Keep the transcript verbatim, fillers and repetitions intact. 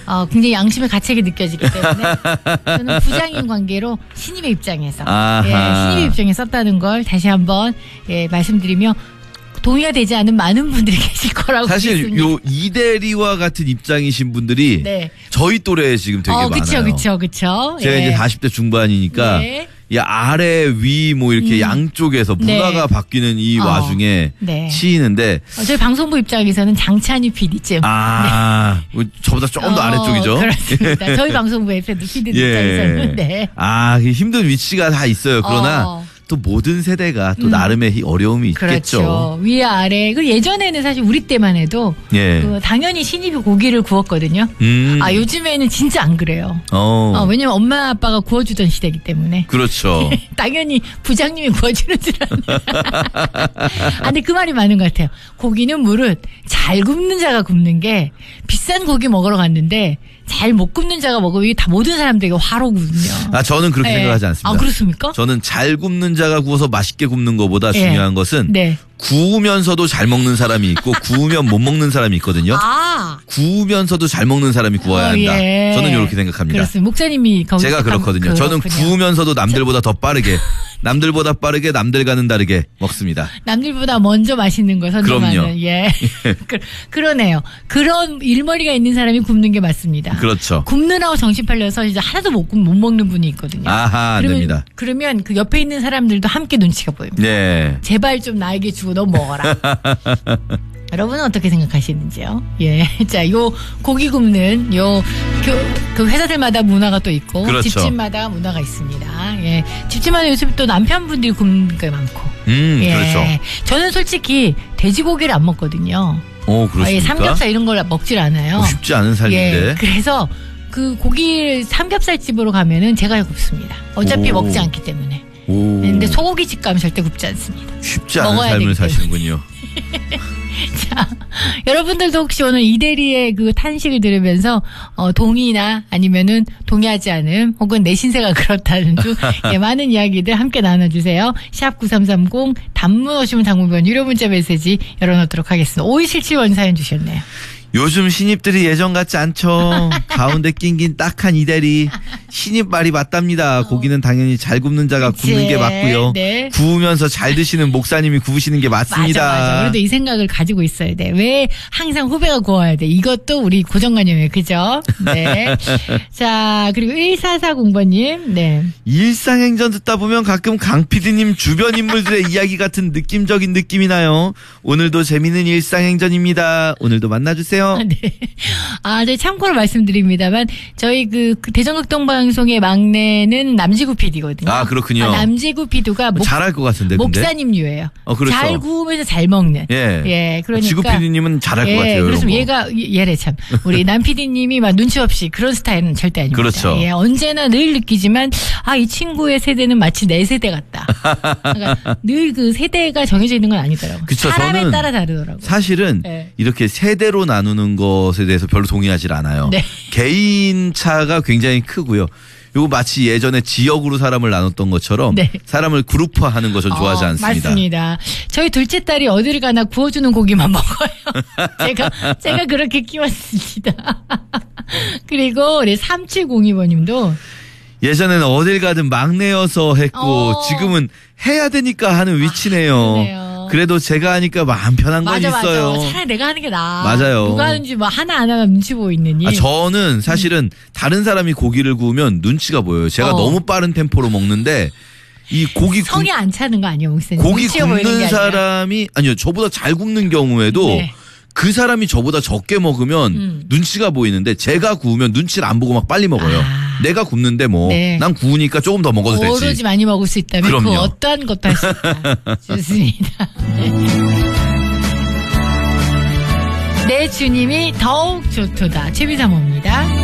어, 굉장히 양심의 가책이 느껴지기 때문에 저는 부장인 관계로 신입의 입장에서 예, 신입의 입장에 썼다는 걸 다시 한번 예, 말씀드리며 동의가 되지 않은 많은 분들이 계실 거라고 사실 믿습니다. 요 이대리와 같은 입장이신 분들이 네. 저희 또래에 지금 되게 어, 많아요. 그쵸, 그쵸, 그쵸. 제가 예. 이제 사십 대 중반이니까 네. 이 아래 위 뭐 이렇게 음. 양쪽에서 문화가 네. 바뀌는 이 어. 와중에 네. 치이는데 어, 저희 방송부 입장에서는 장찬희 피디쯤. 아 네. 저보다 조금 더 어, 아래쪽이죠. 그렇습니다. 저희 방송부의 피디 피디 입장에서는 네. 아 힘든 위치가 다 있어요. 그러나 어. 또 모든 세대가 또 음. 나름의 어려움이 있겠죠. 그렇죠. 위와 아래. 그 예전에는 사실 우리 때만 해도 예. 그 당연히 신입이 고기를 구웠거든요. 음. 아 요즘에는 진짜 안 그래요. 어. 어, 왜냐면 엄마 아빠가 구워주던 시대이기 때문에. 그렇죠. 당연히 부장님이 구워주는 줄 아네. 아, 근데 그 말이 맞는 것 같아요. 고기는 무릇 잘 굽는 자가 굽는 게 비싼 고기 먹으러 갔는데 잘 못 굽는 자가 먹으면 이게 다 모든 사람들에게 화로거든요. 아 저는 그렇게 네. 생각하지 않습니다. 아 그렇습니까? 저는 잘 굽는 자가 구워서 맛있게 굽는 것보다 네. 중요한 것은 네. 구우면서도 잘 먹는 사람이 있고 구우면 못 먹는 사람이 있거든요. 아. 구우면서도 잘 먹는 사람이 구워야 어, 한다. 예. 저는 이렇게 생각합니다. 그렇습니다. 목사님이 거기 제가 그렇거든요. 저는 구우면서도 남들보다 더 빠르게 남들보다 빠르게 남들과는 다르게 먹습니다. 남들보다 먼저 맛있는 걸 선점하는. 그럼요. 예. 그, 그러네요. 그런 일머리가 있는 사람이 굽는 게 맞습니다. 그렇죠. 굽느라고 정신 팔려서 이제 하나도 못, 굽- 못 먹는 분이 있거든요. 아하 안 그러면, 됩니다. 그러면 그 옆에 있는 사람들도 함께 눈치가 보입니다. 네. 제발 좀 나에게 주고 너 먹어라. 여러분은 어떻게 생각하시는지요? 예. 자, 요 고기 굽는 요 그 회사들마다 문화가 또 있고 그렇죠. 집집마다 문화가 있습니다. 예. 집집마다 요즘 또 남편분들이 굽는 게 많고. 음 예. 그렇죠. 저는 솔직히 돼지고기를 안 먹거든요. 오 아, 예, 그렇습니까? 삼겹살 이런 걸 먹질 않아요. 어, 쉽지 않은 삶인데. 예. 그래서 그 고기 삼겹살 집으로 가면은 제가 굽습니다. 어차피 오. 먹지 않기 때문에. 오. 근데 소고기 집 가면 절대 굽지 않습니다. 쉽지 않은 먹어야 삶을 되기 때문에. 사시는군요. 자, 여러분들도 혹시 오늘 이대리의 그 탄식을 들으면서 어, 동의나 아니면은 동의하지 않음 혹은 내 신세가 그렇다는 등 예, 많은 이야기들 함께 나눠주세요. 샵 구삼삼공 단문 오시면 장문변 유료 문자 메시지 열어놓도록 하겠습니다. 오이칠칠 번 사연 주셨네요. 요즘 신입들이 예전 같지 않죠. 가운데 낀긴 딱한 이대리. 신입 말이 맞답니다. 고기는 당연히 잘 굽는 자가 그치. 굽는 게 맞고요. 네. 구우면서 잘 드시는 목사님이 구우시는 게 맞습니다. 맞아, 맞아. 그래도 이 생각을 가지고 있어야 돼. 왜 항상 후배가 구워야 돼. 이것도 우리 고정관념이에요. 그죠? 네. 자, 그리고 일사사공 번님. 네. 일상행전 듣다 보면 가끔 강 피디님 주변 인물들의 이야기 같은 느낌적인 느낌이 나요. 오늘도 재미있는 일상행전입니다. 오늘도 만나주세요. 네. 아, 네, 참고로 말씀드립니다만, 저희 그, 그 대전극동 방송의 막내는 남지구 피디거든요. 아, 그렇군요. 아, 남지구 피디가 목, 잘할 것 같은데, 근데. 목사님류예요. 어, 그렇죠. 잘 구우면서 잘 먹는. 예. 예, 그러니까. 지구 피디님은 잘할 예, 것 같아요. 그래서 이런 거. 얘가, 얘래 참. 우리 남 피디님이 막 눈치 없이 그런 스타일은 절대 아닙니다. 그렇죠. 예, 언제나 늘 느끼지만, 아, 이 친구의 세대는 마치 내 세대 같다. 그러니까 늘 그 세대가 정해져 있는 건 아니더라고요. 그쵸, 사람에 저는 따라 다르더라고요. 사실은 네. 이렇게 세대로 나누는 것에 대해서 별로 동의하지 않아요. 네. 개인 차가 굉장히 크고요. 요거 마치 예전에 지역으로 사람을 나눴던 것처럼 네. 사람을 그룹화하는 것은 좋아하지 어, 않습니다. 맞습니다. 저희 둘째 딸이 어디를 가나 구워주는 고기만 먹어요. 제가 제가 그렇게 키웠습니다. 그리고 우리 삼칠공이 번님도 예전에는 어딜 가든 막내여서 했고 어. 지금은 해야 되니까 하는 위치네요. 그러네요. 그래도 제가 하니까 마음 편한 건 맞아 있어요. 맞아. 차라리 내가 하는 게 나아. 맞아요. 누가 하는지 뭐 하나 안 하나 눈치 보이느니. 아, 저는 사실은 다른 사람이 고기를 구우면 눈치가 보여요. 제가 어. 너무 빠른 템포로 먹는데 이 고기 구, 성이 안 차는 거 아니에요, 목사님? 고기 눈치가 보이는 게 굽는 아니라. 사람이 아니요 저보다 잘 굽는 경우에도 네. 그 사람이 저보다 적게 먹으면 음. 눈치가 보이는데 제가 구우면 눈치를 안 보고 막 빨리 먹어요. 아. 내가 굽는데 뭐 난 네. 구우니까 조금 더 먹어도 되지. 오로지 많이 먹을 수 있다면 그 그럼요. 어떠한 것도 할 수 있다. 좋습니다. 내 주님이 더욱 좋도다. 최비사모입니다.